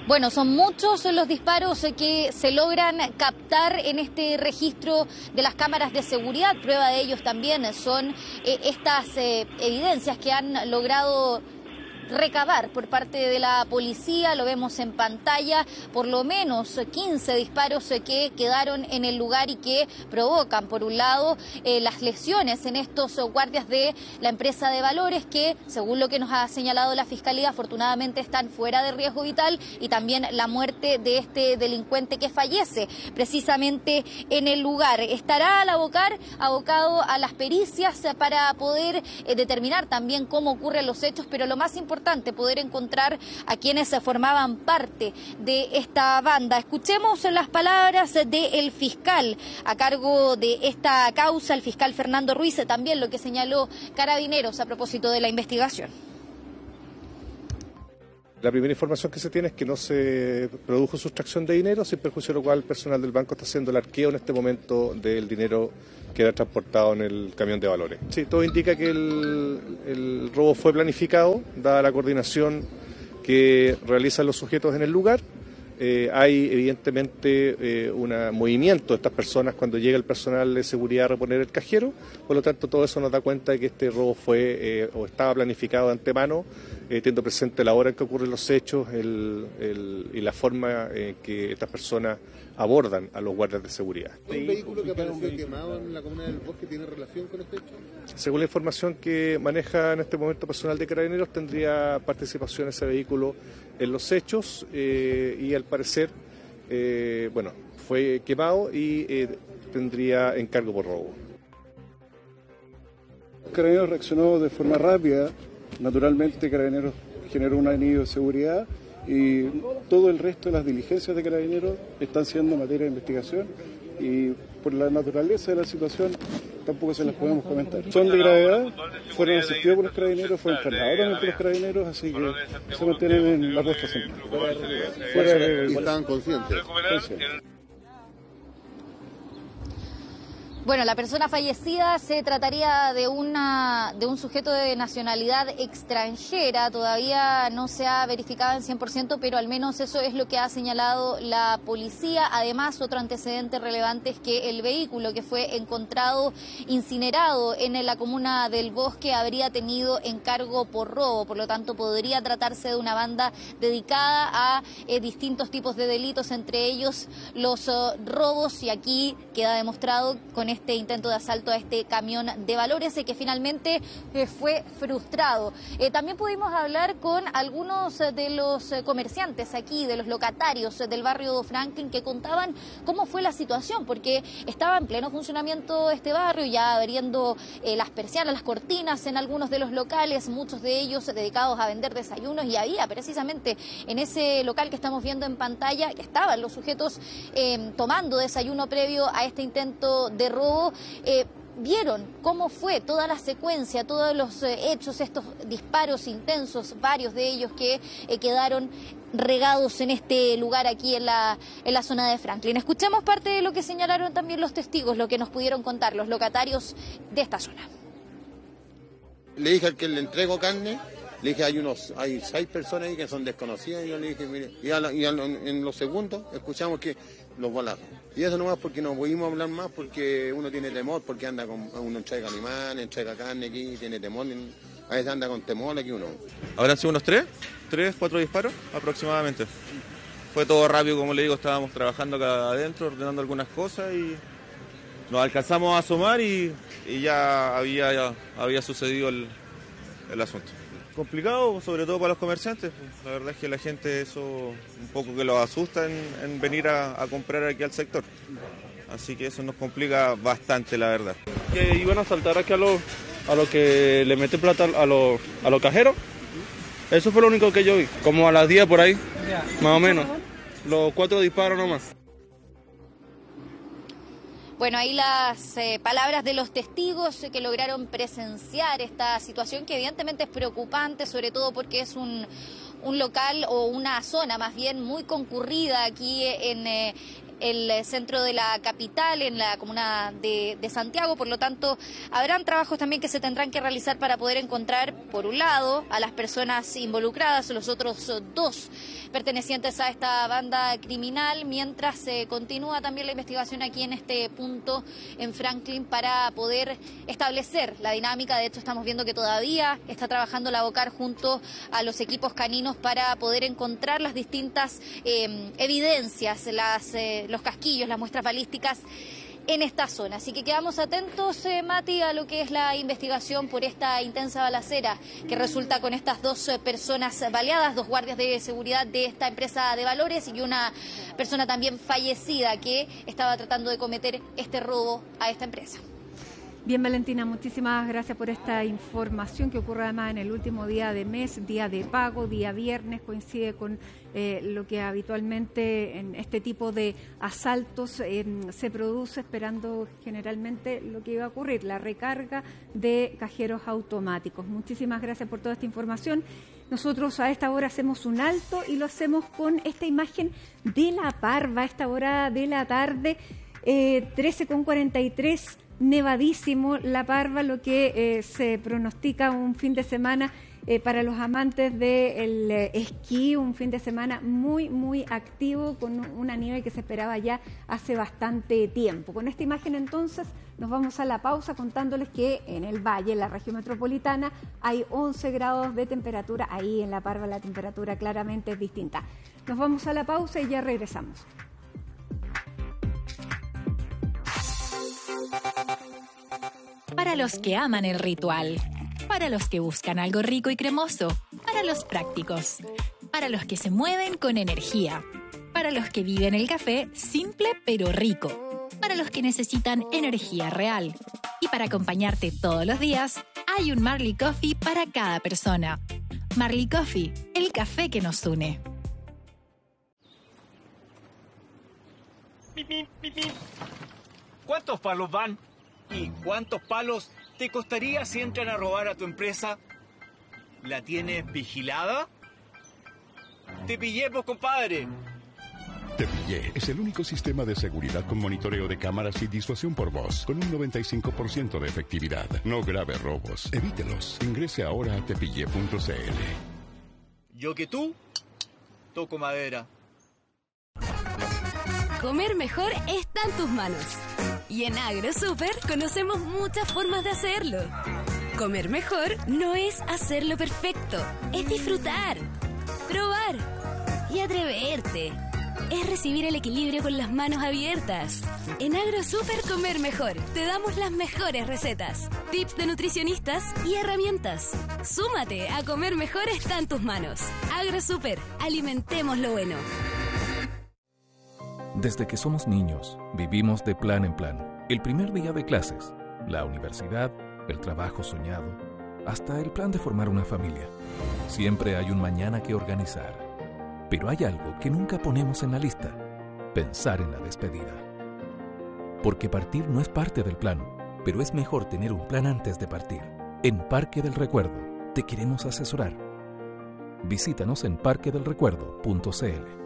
Bueno, son muchos los disparos que se logran captar en este registro de las cámaras de seguridad. Prueba de ellos también son estas evidencias que han logrado recabar por parte de la policía. Lo vemos en pantalla, por lo menos 15 disparos que quedaron en el lugar y que provocan, por un lado, las lesiones en estos guardias de la empresa de valores que, según lo que nos ha señalado la Fiscalía, afortunadamente están fuera de riesgo vital, y también la muerte de este delincuente que fallece precisamente en el lugar. Estará al abocado a las pericias para poder determinar también cómo ocurren los hechos, pero lo más importante, poder encontrar a quienes formaban parte de esta banda. Escuchemos las palabras del fiscal a cargo de esta causa, el fiscal Fernando Ruiz, también lo que señaló Carabineros a propósito de la investigación. La primera información que se tiene es que no se produjo sustracción de dinero, sin perjuicio de lo cual el personal del banco está haciendo el arqueo en este momento del dinero que era transportado en el camión de valores. Sí, todo indica que el robo fue planificado, dada la coordinación que realizan los sujetos en el lugar. Hay evidentemente un movimiento de estas personas cuando llega el personal de seguridad a reponer el cajero, por lo tanto todo eso nos da cuenta de que este robo fue o estaba planificado de antemano, teniendo presente la hora en que ocurren los hechos y la forma en que estas personas abordan a los guardias de seguridad. ¿Un vehículo que apareció quemado en la comuna del Bosque tiene relación con este hecho? Según la información que maneja en este momento personal de Carabineros, tendría participación ese vehículo en los hechos y al parecer, fue quemado y tendría encargo por robo. Carabineros reaccionó de forma rápida. Naturalmente Carabineros generó un anillo de seguridad y todo el resto de las diligencias de Carabineros están siendo materia de investigación, y por la naturaleza de la situación tampoco se las podemos comentar. Son de gravedad, fueron asistidos por los Carabineros, fueron trasladados también por los Carabineros, así que se mantienen en la puesta siempre. Fuera de riesgo. ¿Y estaban conscientes? Bueno, la persona fallecida se trataría de un sujeto de nacionalidad extranjera. Todavía no se ha verificado en 100%, pero al menos eso es lo que ha señalado la policía. Además, otro antecedente relevante es que el vehículo que fue encontrado incinerado en la comuna del Bosque habría tenido encargo por robo. Por lo tanto, podría tratarse de una banda dedicada a distintos tipos de delitos, entre ellos los robos, y aquí queda demostrado con este intento de asalto a este camión de valores que finalmente fue frustrado. También pudimos hablar con algunos de los comerciantes aquí, de los locatarios del barrio Franklin, que contaban cómo fue la situación, porque estaba en pleno funcionamiento este barrio, ya abriendo las persianas, las cortinas en algunos de los locales, muchos de ellos dedicados a vender desayunos, y había precisamente en ese local que estamos viendo en pantalla, que estaban los sujetos tomando desayuno previo a este intento de robo. Vieron cómo fue toda la secuencia, todos los hechos, estos disparos intensos, varios de ellos que quedaron regados en este lugar aquí en la zona de Franklin. Escuchamos parte de lo que señalaron también los testigos, lo que nos pudieron contar los locatarios de esta zona. Le dije al que le entrego carne, le dije hay 6 personas ahí que son desconocidas, y yo le dije, mire, en los segundos escuchamos que los balazos. Y eso nomás, porque no pudimos hablar más, porque uno tiene temor, porque anda uno entrega animales, entrega carne aquí, tiene temor, a veces anda con temor aquí uno. Habrán sido unos 4 disparos aproximadamente. Fue todo rápido, como le digo, estábamos trabajando acá adentro, ordenando algunas cosas, y nos alcanzamos a asomar y ya había sucedido el asunto. Complicado, sobre todo para los comerciantes. La verdad es que la gente, eso un poco que los asusta en venir a comprar aquí al sector. Así que eso nos complica bastante, la verdad. Que iban a saltar aquí a los que le meten plata a los cajeros. Eso fue lo único que yo vi, como a las 10 por ahí, más o menos. Los 4 disparos nomás. Bueno, ahí las palabras de los testigos que lograron presenciar esta situación, que evidentemente es preocupante, sobre todo porque es un local, o una zona más bien muy concurrida aquí el centro de la capital, en la comuna de Santiago. Por lo tanto, habrán trabajos también que se tendrán que realizar para poder encontrar, por un lado, a las personas involucradas, los otros 2 pertenecientes a esta banda criminal, mientras se continúa también la investigación aquí en este punto en Franklin para poder establecer la dinámica. De hecho, estamos viendo que todavía está trabajando la BOCAR junto a los equipos caninos para poder encontrar las distintas evidencias, los casquillos, las muestras balísticas en esta zona. Así que quedamos atentos, Mati, a lo que es la investigación por esta intensa balacera que resulta con estas 2 personas baleadas, 2 guardias de seguridad de esta empresa de valores y una persona también fallecida que estaba tratando de cometer este robo a esta empresa. Bien, Valentina, muchísimas gracias por esta información que ocurre además en el último día de mes, día de pago, día viernes, coincide con lo que habitualmente en este tipo de asaltos se produce, esperando generalmente lo que iba a ocurrir, la recarga de cajeros automáticos. Muchísimas gracias por toda esta información. Nosotros a esta hora hacemos un alto y lo hacemos con esta imagen de La Parva a esta hora de la tarde, 13:43. Nevadísimo La Parva, lo que se pronostica un fin de semana para los amantes del esquí, un fin de semana muy activo, con una nieve que se esperaba ya hace bastante tiempo. Con esta imagen entonces nos vamos a la pausa contándoles que en el Valle, en la región metropolitana, hay 11 grados de temperatura. Ahí en La Parva la temperatura claramente es distinta. Nos vamos a la pausa y ya regresamos. Para los que aman el ritual, para los que buscan algo rico y cremoso, para los prácticos, para los que se mueven con energía, para los que viven el café simple pero rico, para los que necesitan energía real. Y para acompañarte todos los días, hay un Marley Coffee para cada persona. Marley Coffee, el café que nos une. ¿Cuántos palos van? ¿Y cuántos palos te costaría si entran a robar a tu empresa? ¿La tienes vigilada? ¡Te pillé, pues, compadre! Te Pillé es el único sistema de seguridad con monitoreo de cámaras y disuasión por voz, con un 95% de efectividad. No grave robos. Evítelos. Ingrese ahora a tepillé.cl. Yo que tú, toco madera. Comer mejor está en tus manos. Y en AgroSuper conocemos muchas formas de hacerlo. Comer mejor no es hacerlo perfecto, es disfrutar, probar y atreverte. Es recibir el equilibrio con las manos abiertas. En AgroSuper Comer Mejor te damos las mejores recetas, tips de nutricionistas y herramientas. Súmate a Comer Mejor está en tus manos. AgroSuper, alimentemos lo bueno. Desde que somos niños, vivimos de plan en plan. El primer día de clases, la universidad, el trabajo soñado, hasta el plan de formar una familia. Siempre hay un mañana que organizar. Pero hay algo que nunca ponemos en la lista: pensar en la despedida. Porque partir no es parte del plan, pero es mejor tener un plan antes de partir. En Parque del Recuerdo te queremos asesorar. Visítanos en parquedelrecuerdo.cl.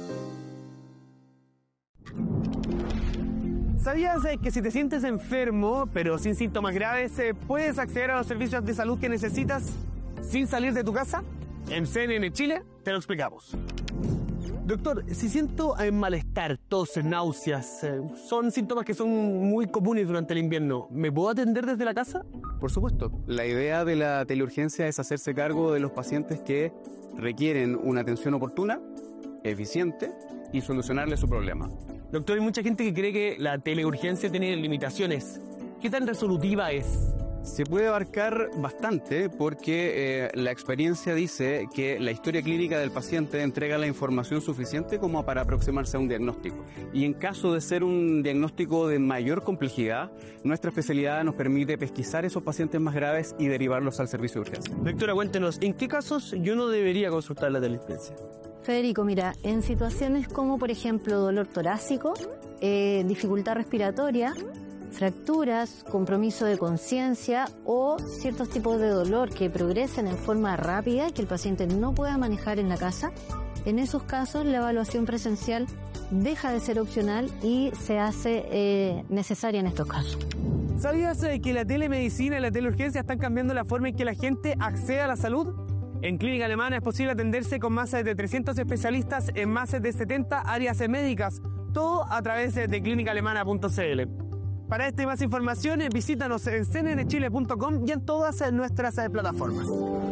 ¿Sabías que si te sientes enfermo, pero sin síntomas graves, puedes acceder a los servicios de salud que necesitas sin salir de tu casa? En CNN Chile te lo explicamos. Doctor, si siento malestar, tos, náuseas, son síntomas que son muy comunes durante el invierno, ¿me puedo atender desde la casa? Por supuesto. La idea de la teleurgencia es hacerse cargo de los pacientes que requieren una atención oportuna, eficiente y solucionarle su problema. Doctor, hay mucha gente que cree que la teleurgencia tiene limitaciones. ¿Qué tan resolutiva es? Se puede abarcar bastante porque la experiencia dice que la historia clínica del paciente entrega la información suficiente como para aproximarse a un diagnóstico. Y en caso de ser un diagnóstico de mayor complejidad, nuestra especialidad nos permite pesquisar esos pacientes más graves y derivarlos al servicio de urgencia. Doctora, cuéntenos, ¿en qué casos yo no debería consultar la teleurgencia? Federico, mira, en situaciones como por ejemplo dolor torácico, dificultad respiratoria, fracturas, compromiso de conciencia o ciertos tipos de dolor que progresen en forma rápida y que el paciente no pueda manejar en la casa, en esos casos la evaluación presencial deja de ser opcional y se hace necesaria en estos casos. ¿Sabías que la telemedicina y la teleurgencia están cambiando la forma en que la gente accede a la salud? En Clínica Alemana es posible atenderse con más de 300 especialistas en más de 70 áreas médicas, todo a través de clínicaalemana.cl. Para esta y más información, visítanos en cnnchile.com y en todas nuestras plataformas.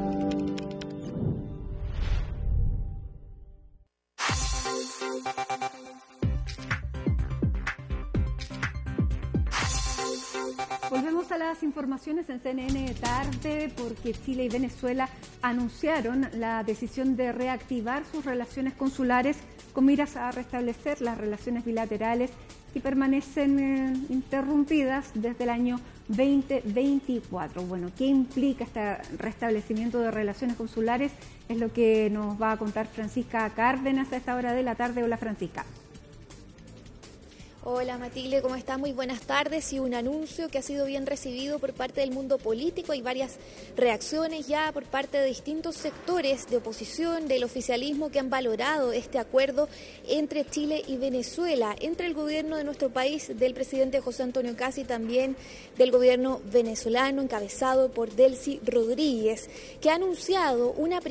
Volvemos a las informaciones en CNN tarde porque Chile y Venezuela anunciaron la decisión de reactivar sus relaciones consulares con miras a restablecer las relaciones bilaterales que permanecen interrumpidas desde el año 2024. Bueno, ¿qué implica este restablecimiento de relaciones consulares? Es lo que nos va a contar Francisca Cárdenas a esta hora de la tarde. Hola, Francisca. Hola Matilde, ¿cómo estás? Muy buenas tardes. Y un anuncio que ha sido bien recibido por parte del mundo político. Hay varias reacciones ya por parte de distintos sectores de oposición, del oficialismo, que han valorado este acuerdo entre Chile y Venezuela, entre el gobierno de nuestro país, del presidente José Antonio Kast, y también del gobierno venezolano encabezado por Delcy Rodríguez, que ha anunciado una